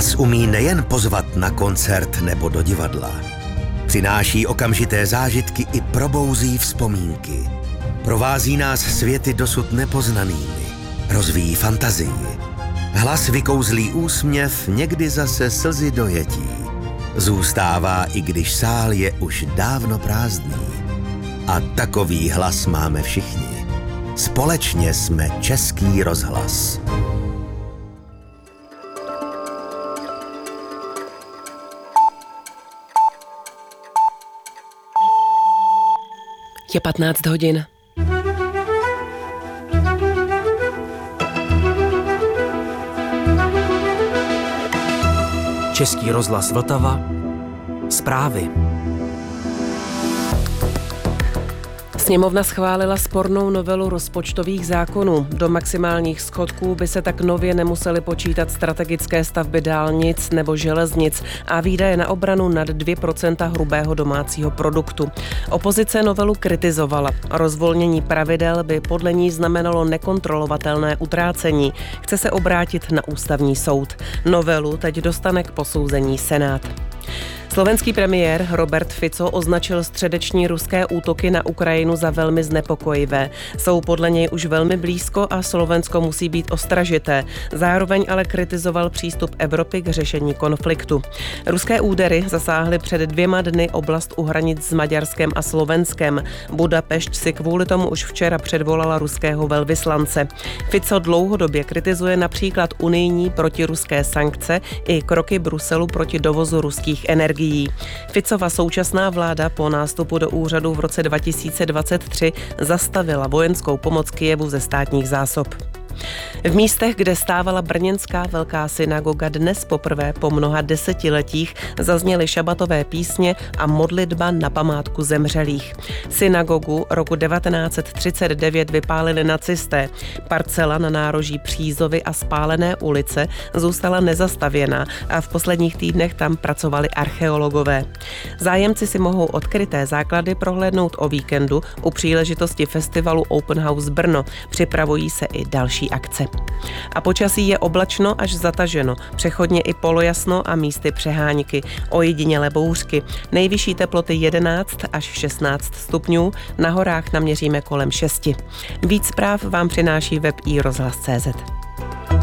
Hlas umí nejen pozvat na koncert nebo do divadla. Přináší okamžité zážitky i probouzí vzpomínky. Provází nás světy dosud nepoznanými. Rozvíjí fantazii. Hlas vykouzlí úsměv, někdy zase slzy dojetí. Zůstává, i když sál je už dávno prázdný. A takový hlas máme všichni. Společně jsme Český rozhlas. Je 15 hodin. Český rozhlas Vltava. Zprávy. Sněmovna schválila spornou novelu rozpočtových zákonů. Do maximálních schodků by se tak nově nemusely počítat strategické stavby dálnic nebo železnic a výdaje na obranu nad 2% hrubého domácího produktu. Opozice novelu kritizovala. Rozvolnění pravidel by podle ní znamenalo nekontrolovatelné utrácení. Chce se obrátit na ústavní soud. Novelu teď dostane k posouzení Senát. Slovenský premiér Robert Fico označil středeční ruské útoky na Ukrajinu za velmi znepokojivé. Jsou podle něj už velmi blízko a Slovensko musí být ostražité. Zároveň ale kritizoval přístup Evropy k řešení konfliktu. Ruské údery zasáhly před 2 dny oblast u hranic s Maďarskem a Slovenskem. Budapešť si kvůli tomu už včera předvolala ruského velvyslance. Fico dlouhodobě kritizuje například unijní protiruské sankce i kroky Bruselu proti dovozu ruských energií. Ficova současná vláda po nástupu do úřadu v roce 2023 zastavila vojenskou pomoc Kyjevu ze státních zásob. V místech, kde stávala brněnská velká synagoga, dnes poprvé po mnoha desetiletích zazněly šabatové písně a modlitba na památku zemřelých. Synagogu roku 1939 vypálili nacisté. Parcela na nároží Přízovy a Spálené ulice zůstala nezastavěná a v posledních týdnech tam pracovali archeologové. Zájemci si mohou odkryté základy prohlédnout o víkendu u příležitosti festivalu Open House Brno. Připravují se i další akce. A počasí je oblačno až zataženo, přechodně i polojasno a místy přehánky, ojedinělé bouřky. Nejvyšší teploty 11 až 16 stupňů, na horách naměříme kolem 6. Víc zpráv vám přináší web iRozhlas.cz.